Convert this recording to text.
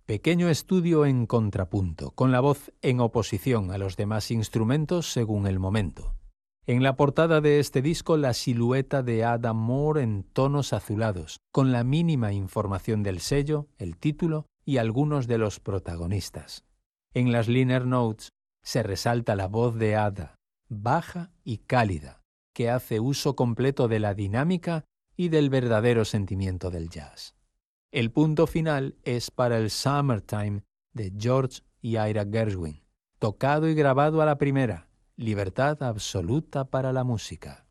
Pequeño estudio en contrapunto, con la voz en oposición a los demás instrumentos según el momento. En la portada de este disco, la silueta de Adam Moore en tonos azulados, con la mínima información del sello, el título y algunos de los protagonistas. En las liner notes se resalta la voz de Ada, baja y cálida, que hace uso completo de la dinámica y del verdadero sentimiento del jazz. El punto final es para el Summertime de George y Ira Gershwin, tocado y grabado a la primera. Libertad absoluta para la música.